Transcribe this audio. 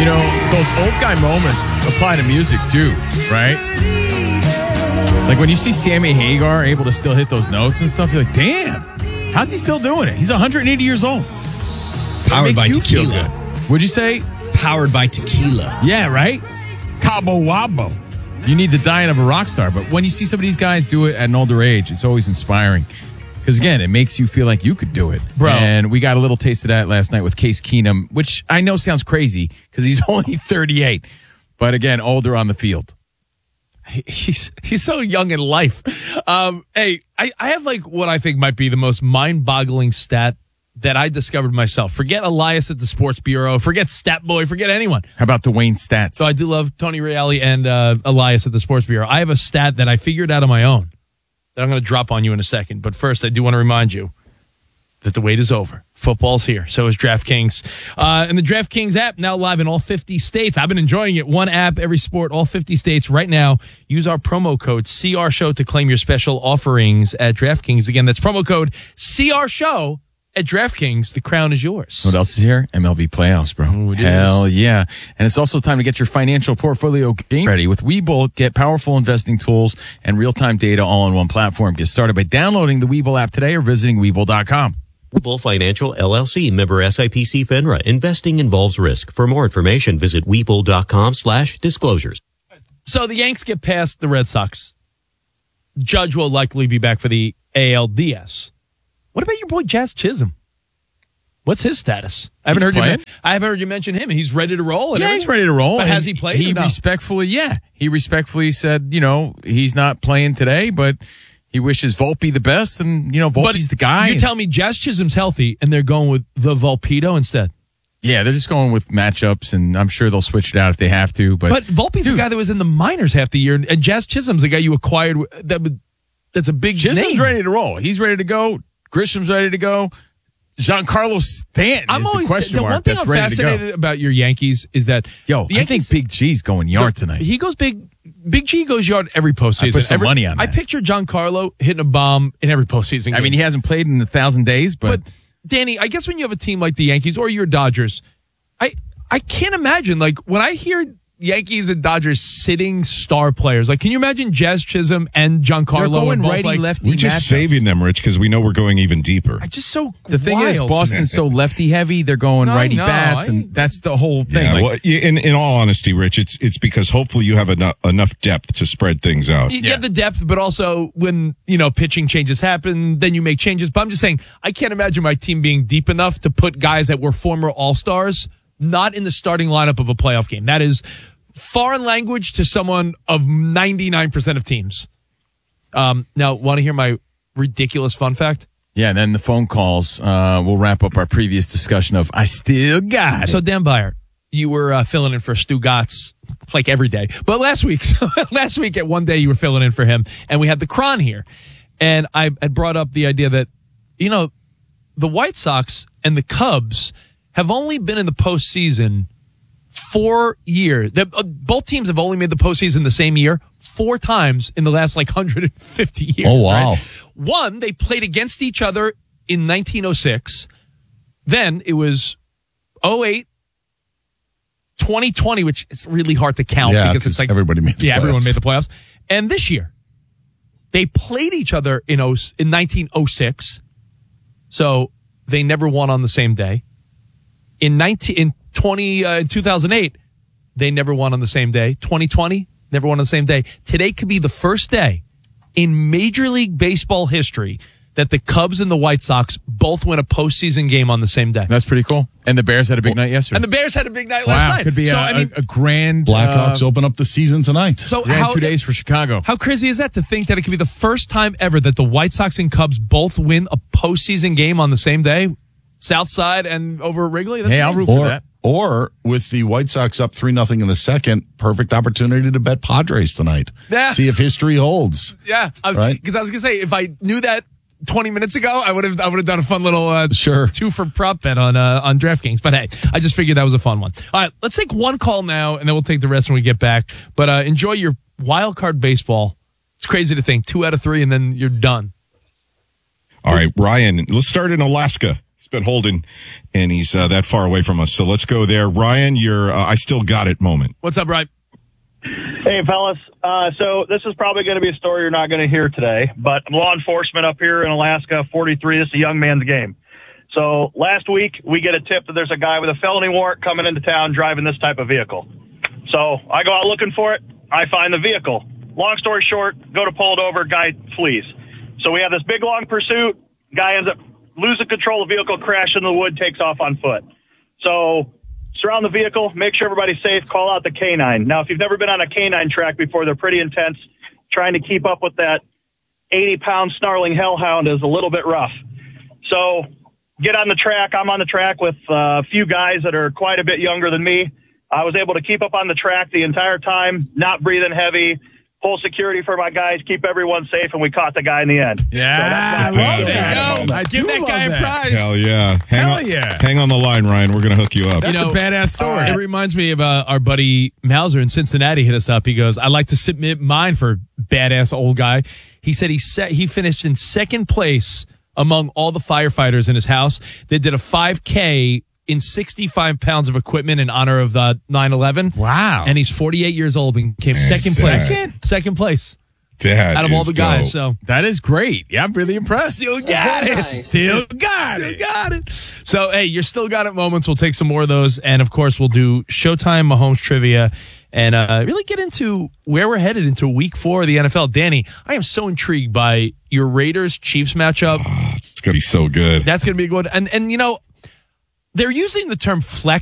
those old guy moments apply to music too, right? Like when you see Sammy Hagar able to still hit those notes and stuff, you're like, damn, how's he still doing it? He's 180 years old. Powered by tequila. What'd you say? Powered by tequila. Yeah, right? Cabo Wabo. You need the dying of a rock star. But when you see some of these guys do it at an older age, it's always inspiring. Because, again, it makes you feel like you could do it. Bro. And we got a little taste of that last night with Case Keenum, which I know sounds crazy because he's only 38. But, again, older on the field. He's so young in life. Hey, I have like what I think might be the most mind-boggling stat that I discovered myself. Forget Elias at the Sports Bureau. Forget Stat Boy. Forget anyone. How about Dwayne Stats? So I do love Tony Reale and Elias at the Sports Bureau. I have a stat that I figured out on my own that I'm going to drop on you in a second. But first, I do want to remind you that the wait is over. Football's here. So is DraftKings. And the DraftKings app now live in all 50 states. I've been enjoying it. One app, every sport, all 50 states right now. Use our promo code CRSHOW to claim your special offerings at DraftKings. Again, that's promo code CRSHOW at DraftKings. The crown is yours. What else is here? MLB playoffs, bro. Ooh, Hell yeah. And it's also time to get your financial portfolio game ready. With Webull, get powerful investing tools and real-time data all in one platform. Get started by downloading the Webull app today or visiting Webull.com. Webull Financial LLC, member SIPC FINRA. Investing involves risk. For more information, visit Webull.com/disclosures. So the Yanks get past the Red Sox. Judge will likely be back for the ALDS. What about your boy Jazz Chisholm? What's his status? I haven't heard you mention him. He's ready to roll. And he's ready to roll. But has he played? He respectfully said, he's not playing today, but he wishes Volpe the best, and Volpe's the guy. You tell me Jazz Chisholm's healthy, and they're going with the Volpedo instead. Yeah, they're just going with matchups, and I'm sure they'll switch it out if they have to. But Volpe's the guy that was in the minors half the year, and Jazz Chisholm's the guy you acquired. That's a big Chisholm's name. ready to roll. He's ready to go. Grisham's ready to go. Giancarlo Stanton is the question mark. One thing I'm fascinated about your Yankees is that I think Big G's going yard tonight. He goes big. Big G goes yard every postseason. I put some money on that. I picture Giancarlo hitting a bomb in every postseason game. I mean, he hasn't played in 1,000 days, but Danny, I guess when you have a team like the Yankees or your Dodgers, I can't imagine, like, when I hear Yankees and Dodgers sitting star players, like, can you imagine Jazz Chisholm and Giancarlo? They're going and righty, lefty. We're just saving them, Rich, because we know we're going even deeper. The thing is, Boston's so lefty heavy. They're going righty bats, and that's the whole thing. Yeah, in all honesty, Rich, it's because hopefully you have enough depth to spread things out. You have the depth, but also when pitching changes happen, then you make changes. But I'm just saying, I can't imagine my team being deep enough to put guys that were former All-Stars not in the starting lineup of a playoff game. That is foreign language to someone of 99% of teams. Now, want to hear my ridiculous fun fact? Yeah, and then the phone calls. We'll wrap up our previous discussion of I still got it. So, Dan Byer, you were filling in for Stu Gatz like every day. But last week at one day, you were filling in for him, and we had the Cron here. And I had brought up the idea that, the White Sox and the Cubs have only been in the postseason 4 years. Both teams have only made the postseason the same year 4 times in the last 150 years. Oh, wow. Right? One, they played against each other in 1906. Then it was 08, 2020, which is really hard to count because it's like everybody made the playoffs. Everyone made the playoffs. And this year, they played each other in 1906. So they never won on the same day. In 2008, they never won on the same day. 2020, never won on the same day. Today could be the first day in Major League Baseball history that the Cubs and the White Sox both win a postseason game on the same day. That's pretty cool. And the Bears had a big night yesterday. And the Bears had a big night last night. Could be a grand... Blackhawks open up the season tonight. So 2 days for Chicago. How crazy is that to think that it could be the first time ever that the White Sox and Cubs both win a postseason game on the same day? South Side and over at Wrigley? That's I'll root for that. Or with the White Sox up 3-0 in the second, perfect opportunity to bet Padres tonight. Yeah. See if history holds. Yeah. Right? Because I was going to say, if I knew that 20 minutes ago, I would have done a fun little sure 2 for prop bet on DraftKings. But hey, I just figured that was a fun one. All right, let's take one call now, and then we'll take the rest when we get back. But enjoy your wild card baseball. It's crazy to think 2 out of 3, and then you're done. All right, Ryan, let's start in Alaska. It's been holding, and he's that far away from us. So let's go there. Ryan, your I still got it moment. What's up, Ryan? Hey, fellas. So this is probably going to be a story you're not going to hear today, but law enforcement up here in Alaska, 43, this is a young man's game. So last week, we get a tip that there's a guy with a felony warrant coming into town driving this type of vehicle. So I go out looking for it. I find the vehicle. Long story short, go to pull it over, guy flees. So we have this big, long pursuit. Guy ends up losing control of the vehicle, crash into the wood, takes off on foot. So surround the vehicle, make sure everybody's safe, call out the K9. Now, if you've never been on a K9 track before, they're pretty intense. Trying to keep up with that 80-pound snarling hellhound is a little bit rough. So get on the track. I'm on the track with a few guys that are quite a bit younger than me. I was able to keep up on the track the entire time, not breathing heavy, full security for my guys, keep everyone safe, and we caught the guy in the end. Yeah, So I love that's that. I give that guy a prize. Hell yeah. Hang on the line, Ryan. We're going to hook you up. That's a badass story. It reminds me of our buddy Mauser in Cincinnati hit us up. He goes, "I like to submit mine for badass old guy." He said he finished in second place among all the firefighters in his house. They did a 5K in 65 pounds of equipment in honor of the 9/11. Wow. And he's 48 years old and came second place. That Out of all the is guys. dope. So That is great. Yeah, I'm really impressed. still got it. Still got it. Got it. So, hey, you're still got it moments. We'll take some more of those. And, of course, we'll do Showtime Mahomes trivia and really get into where we're headed into week 4 of the NFL. Danny, I am so intrigued by your Raiders-Chiefs matchup. It's going to be so good. That's going to be good. And, you know, they're using the term flex